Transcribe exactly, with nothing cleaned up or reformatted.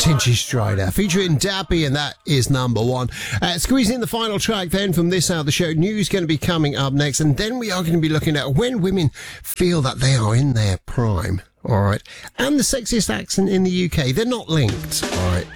Tinchy Strider featuring Dappy, and that is number one. Uh, squeezing in the final track then from this hour of the show. News going to be coming up next, and then we are going to be looking at when women feel that they are in their prime. All right, and the sexiest accent in the U K. They're not linked. All right.